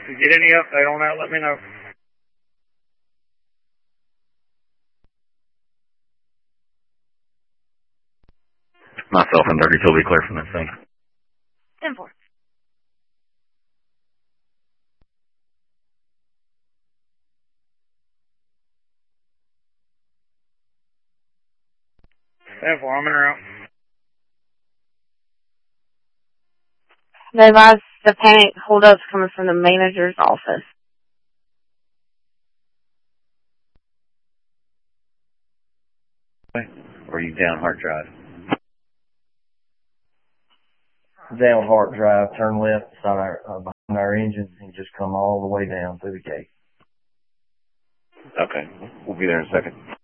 If you get any update on that, let me know. Myself and 32 will be clear from this thing. 10-4. I'm in route. They advise the panic holdups coming from the manager's office. Or are you down hard drive? Down Hart Drive, turn left beside behind our engine, and just come all the way down through the gate. Okay. We'll be there in a second.